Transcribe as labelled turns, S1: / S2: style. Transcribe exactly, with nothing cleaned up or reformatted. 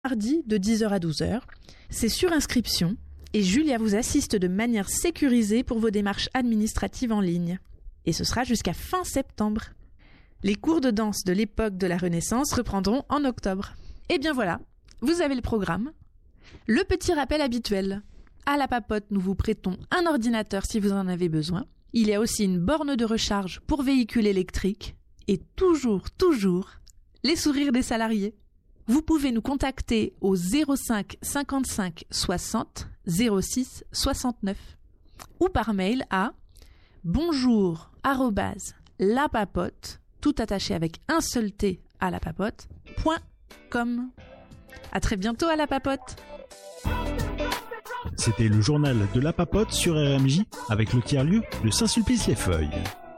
S1: mardi de dix heures à douze heures. C'est sur inscription et Julia vous assiste de manière sécurisée pour vos démarches administratives en ligne. Et ce sera jusqu'à fin septembre. Les cours de danse de l'époque de la Renaissance reprendront en octobre. Et bien voilà, vous avez le programme. Le petit rappel habituel. À la papote, nous vous prêtons un ordinateur si vous en avez besoin. Il y a aussi une borne de recharge pour véhicule électrique. Et toujours, toujours, les sourires des salariés. Vous pouvez nous contacter au zéro cinq cinquante-cinq soixante zéro six soixante-neuf ou par mail à bonjour arobase lapapote, tout attaché avec un seul T à la papote, point com. À très bientôt à la papote.
S2: C'était le journal de la papote sur R M J avec le tiers-lieu de Saint-Sulpice-les-Feuilles.